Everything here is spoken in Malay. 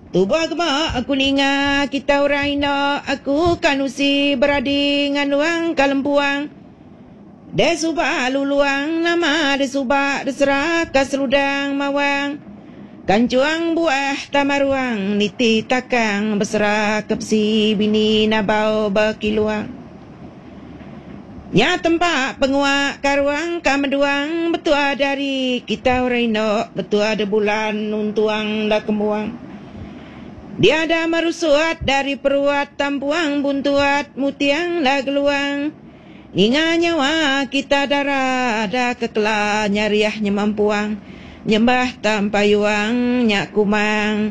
Tubuh gemak aku ninga kita orang ina aku kanusi beradi nganuang kalempuang. De subah luluang nama de subah de serak kaserudang mawang. Kancuang buah tamaruang niti takang berserak kepsi bini nabau berkiluang. Nya tempat penguak karuang kameduang betua dari kita orang ina betua de bulan untuang dah kemuang. Dia ada merusuat dari peruat tampuang buntuat mutiang dah geluang. Inga nyawa kita darah dah kekelah nyariahnya mampuang. Nyembah tampayuang nyak kumang.